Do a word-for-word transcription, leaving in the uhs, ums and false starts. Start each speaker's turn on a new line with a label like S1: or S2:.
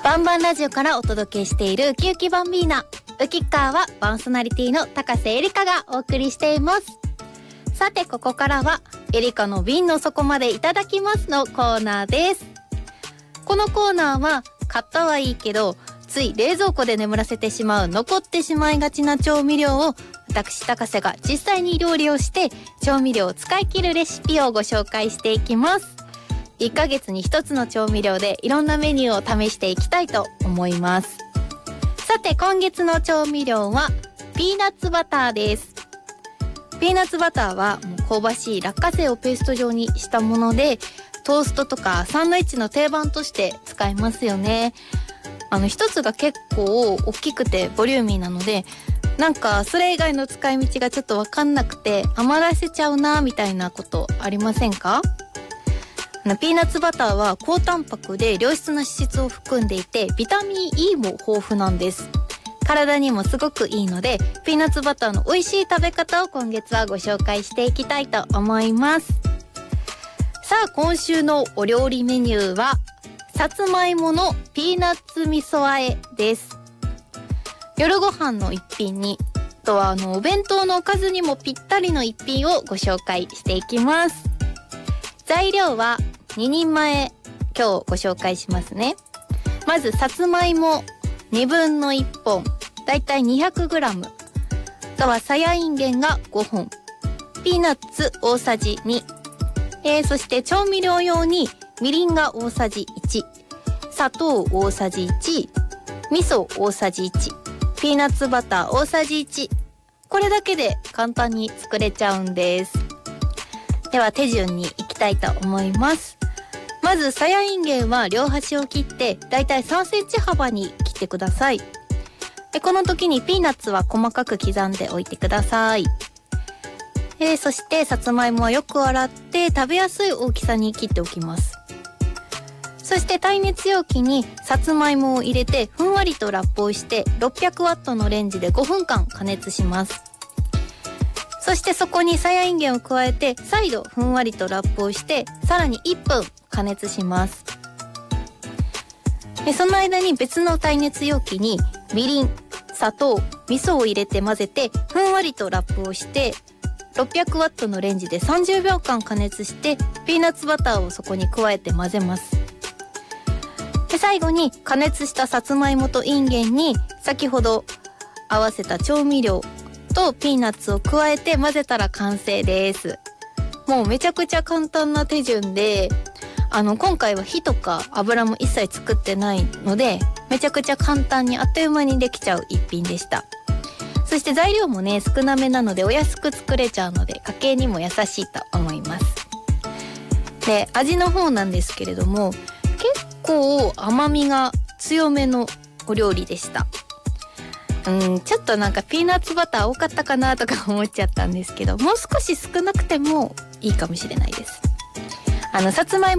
S1: バンバンラジオからお届けしているウキウキバンビーナ。ウキッカーはパーソナリティの高瀬エリカがお送りしています。さてここからはエリカの瓶の底までいただきますのコーナーです。このコーナーは買ったはいいけどつい冷蔵庫で眠らせてしまう残ってしまいがちな調味料を私高瀬が実際に料理をして調味料を使い切るレシピをご紹介していきます。いっかげつにひとつの調味料でいろんなメニューを試していきたいと思います。さて今月の調味料はピーナッツバターです。ピーナッツバターはもう香ばしい落花生をペースト状にしたものでトーストとかサンドイッチの定番として使えますよね。あの一つが結構大きくてボリューミーなのでなんかそれ以外の使い道がちょっと分かんなくて余らせちゃうなみたいなことありませんか？ピーナッツバターは高タンパクで良質な脂質を含んでいてビタミン E も豊富なんです。体にもすごくいいのでピーナッツバターの美味しい食べ方を今月はご紹介していきたいと思います。さあ今週のお料理メニューはさつまいものピーナッツ味噌和えです。夜ご飯の一品にあとはあのお弁当のおかずにもぴったりの一品をご紹介していきます。材料はににんまえ今日ご紹介しますね。まずさつまいもにぶんのいっぽんだいたい にひゃくグラム、 あとはさやいんげんがごほん、ピーナッツ大さじに、えー、そして調味料用にみりんが大さじいち、砂糖大さじいち、味噌大さじいち、ピーナッツバター大さじいち、これだけで簡単に作れちゃうんです。では手順にいきたいと思います。まずさやいんげんは両端を切ってだいたいさんセンチ幅に切ってください。でこの時にピーナッツは細かく刻んでおいてください。えー、そしてさつまいもはよく洗って食べやすい大きさに切っておきます。そして耐熱容器にさつまいもを入れてふんわりとラップをしてろっぴゃくワットのレンジでごふんかん加熱します。そしてそこにさやいんげんを加えて再度ふんわりとラップをしてさらにいっぷん加熱します。でその間に別の耐熱容器にみりん、砂糖、味噌を入れて混ぜてふんわりとラップをしてろっぴゃくワットのレンジでさんじゅうびょうかん加熱してピーナッツバターをそこに加えて混ぜます。で最後に加熱したさつまいもといんげんに先ほど合わせた調味料とピーナッツを加えて混ぜたら完成です。もうめちゃくちゃ簡単な手順であの今回は火とか油も一切作ってないのでめちゃくちゃ簡単にあっという間にできちゃう一品でした。そして材料もね少なめなのでお安く作れちゃうので家計にも優しいと思います。で味の方なんですけれども結構甘みが強めのお料理でした。うんちょっとなんかピーナッツバター多かったかなとか思っちゃったんですけどもう少し少なくてもいいかもしれないです。あのさつまいも